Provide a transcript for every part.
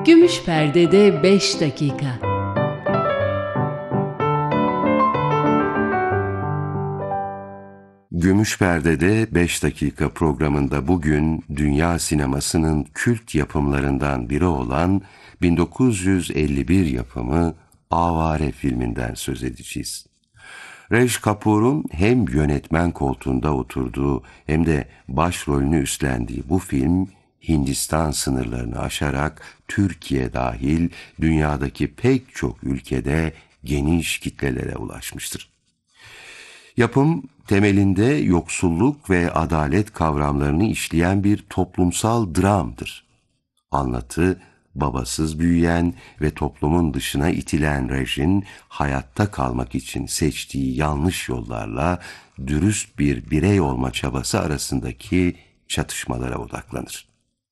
Gümüş Perde'de 5 dakika. Gümüş Perde'de 5 dakika programında bugün dünya sinemasının kült yapımlarından biri olan 1951 yapımı Avare filminden söz edeceğiz. Raj Kapoor'un hem yönetmen koltuğunda oturduğu hem de başrolünü üstlendiği bu film, Hindistan sınırlarını aşarak Türkiye dahil dünyadaki pek çok ülkede geniş kitlelere ulaşmıştır. Yapım temelinde yoksulluk ve adalet kavramlarını işleyen bir toplumsal dramdır. Anlatı, babasız büyüyen ve toplumun dışına itilen Raj'in hayatta kalmak için seçtiği yanlış yollarla dürüst bir birey olma çabası arasındaki çatışmalara odaklanır.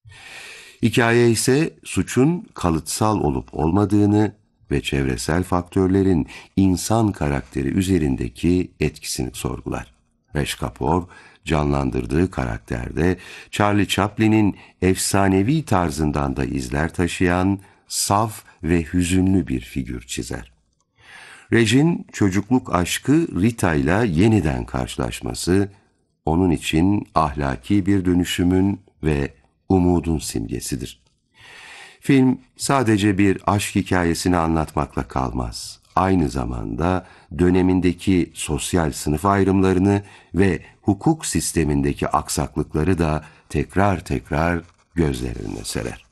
Hikaye ise suçun kalıtsal olup olmadığını ve çevresel faktörlerin insan karakteri üzerindeki etkisini sorgular. Raj Kapoor, canlandırdığı karakterde Charlie Chaplin'in efsanevi tarzından da izler taşıyan, saf ve hüzünlü bir figür çizer. Raj'in çocukluk aşkı Rita ile yeniden karşılaşması, onun için ahlaki bir dönüşümün ve umudun simgesidir. Film sadece bir aşk hikayesini anlatmakla kalmaz. Aynı zamanda dönemindeki sosyal sınıf ayrımlarını ve hukuk sistemindeki aksaklıkları da tekrar tekrar gözler önüne serer.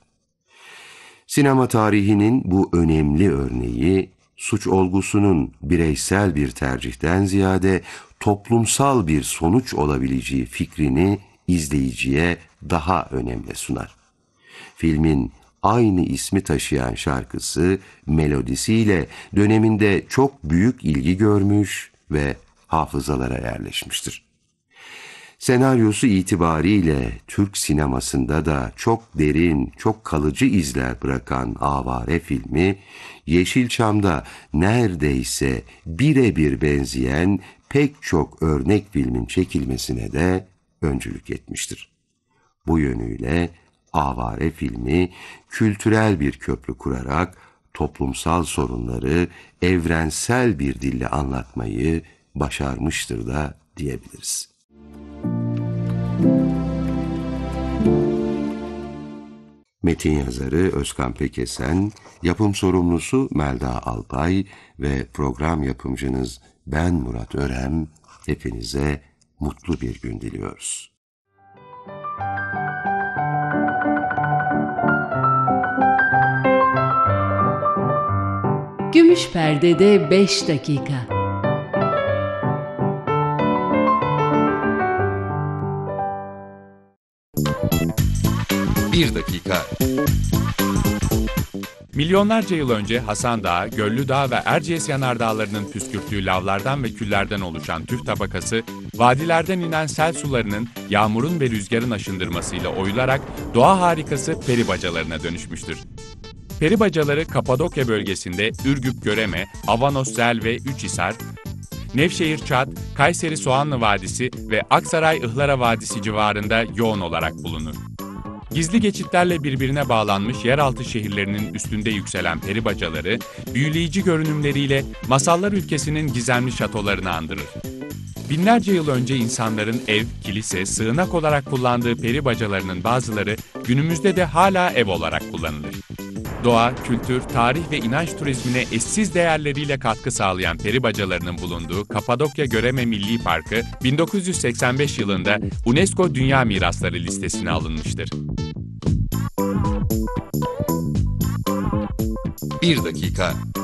Sinema tarihinin bu önemli örneği, suç olgusunun bireysel bir tercihten ziyade toplumsal bir sonuç olabileceği fikrini izleyiciye daha önemli sunar. Filmin aynı ismi taşıyan şarkısı, melodisiyle döneminde çok büyük ilgi görmüş ve hafızalara yerleşmiştir. Senaryosu itibariyle Türk sinemasında da çok derin, çok kalıcı izler bırakan Avare filmi, Yeşilçam'da neredeyse birebir benzeyen pek çok örnek filmin çekilmesine de öncülük etmiştir. Bu yönüyle Avare filmi kültürel bir köprü kurarak toplumsal sorunları evrensel bir dille anlatmayı başarmıştır da diyebiliriz. Metin yazarı Özkan Pekesen, yapım sorumlusu Melda Alpay ve program yapımcınız ben Murat Örem, hepinize mutlu bir gün diliyoruz. Gümüş Perde'de 5 dakika. Bir dakika. Milyonlarca yıl önce Hasan Dağı, Göllü Dağı ve Erciyes yanardağlarının püskürttüğü lavlardan ve küllerden oluşan tüf tabakası, vadilerden inen sel sularının yağmurun ve rüzgarın aşındırmasıyla oyularak doğa harikası peri bacalarına dönüşmüştür. Peri bacaları Kapadokya bölgesinde Ürgüp Göreme, Avanos Zel ve Üçhisar, Nevşehir Çat, Kayseri Soğanlı Vadisi ve Aksaray Ihlara Vadisi civarında yoğun olarak bulunur. Gizli geçitlerle birbirine bağlanmış yeraltı şehirlerinin üstünde yükselen peri bacaları, büyüleyici görünümleriyle masallar ülkesinin gizemli şatolarını andırır. Binlerce yıl önce insanların ev, kilise, sığınak olarak kullandığı peri bacalarının bazıları günümüzde de hala ev olarak kullanılır. Doğa, kültür, tarih ve inanç turizmine eşsiz değerleriyle katkı sağlayan peri bacalarının bulunduğu Kapadokya Göreme Milli Parkı, 1985 yılında UNESCO Dünya Mirasları listesine alınmıştır. Bir dakika.